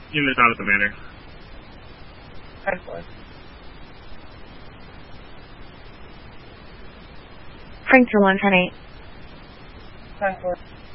Unit out at the manor. 10-4. Frank's for 110-8. 10-4.